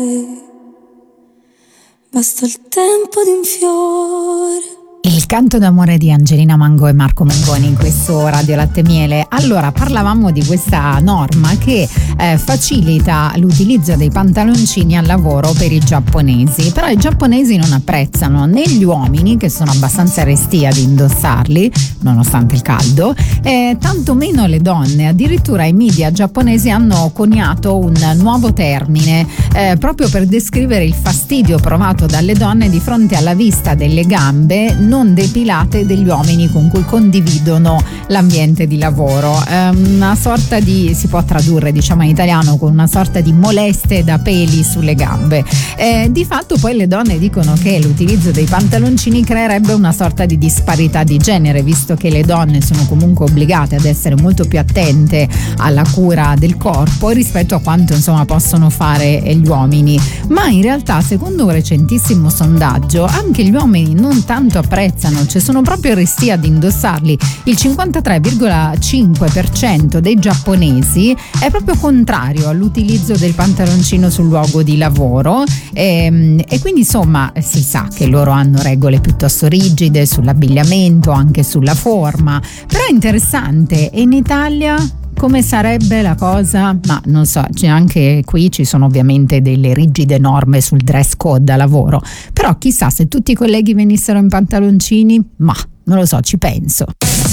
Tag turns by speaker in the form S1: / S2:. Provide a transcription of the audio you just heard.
S1: Basta il tempo di un fiore.
S2: Il canto d'amore di Angelina Mango e Marco Mengoni in questo Radio Latte Miele. Allora, parlavamo di questa norma che facilita l'utilizzo dei pantaloncini al lavoro per i giapponesi, però i giapponesi non apprezzano né gli uomini, che sono abbastanza restii ad indossarli nonostante il caldo, tanto meno le donne. Addirittura i media giapponesi hanno coniato un nuovo termine proprio per descrivere il fastidio provato dalle donne di fronte alla vista delle gambe non depilate degli uomini con cui condividono l'ambiente di lavoro. Una sorta di, si può tradurre diciamo in italiano con una sorta di moleste da peli sulle gambe. Di fatto poi le donne dicono che l'utilizzo dei pantaloncini creerebbe una sorta di disparità di genere, visto che le donne sono comunque obbligate ad essere molto più attente alla cura del corpo rispetto a quanto insomma possono fare gli uomini. Ma in realtà, secondo un recentissimo sondaggio, anche gli uomini non tanto apprezzano, cioè sono proprio restii ad indossarli. Il 53,5% dei giapponesi è proprio contrario all'utilizzo del pantaloncino sul luogo di lavoro, e quindi insomma si sa che loro hanno regole piuttosto rigide sull'abbigliamento, anche sulla forma. Però è interessante. E in Italia come sarebbe la cosa? Ma non so, anche qui ci sono ovviamente delle rigide norme sul dress code a lavoro, però chissà se tutti i colleghi venissero in pantaloncini, ma non lo so, ci penso.